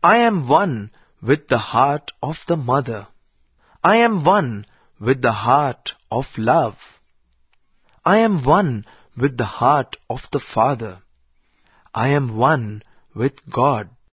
I am one with the heart of the mother. I am one with the heart of love. I am one with the heart of the Father. I am one with God.